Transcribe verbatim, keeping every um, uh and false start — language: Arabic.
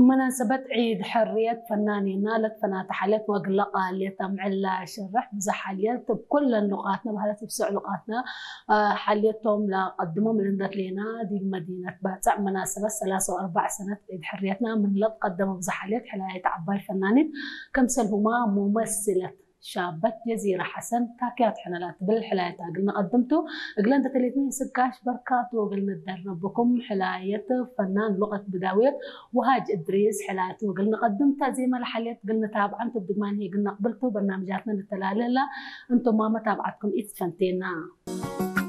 بمناسبة عيد حرية فناني نالت فنات حالت وقلقة اللي تم علا شرح بزح حاليات بكل اللغاتنا بهذا بسع لغاتنا حاليتهم لقدموا من عندك لنا دي مدينة باتع مناسبة ثلاثة وأربع سنة عيد حريتنا من لد قدموا بزح حاليات حلاية عباي فنانين كمسلهما ممثلة شابة جزيرة حسن تاكيات حنلات بالحلاية قلنا قدمتوا قلنا انت الاثنين سكاش بركات وقلنا تدرب بكم حلاية فنان لغة بداويت وهاج ادريس حلايته قلنا قدمتها زي ما لحليت قلنا تابعنتوا الدقمان هي قلنا قبلتوا برنامجاتنا للتلالة انتم ما ما تابعتكم ايد فنتينا.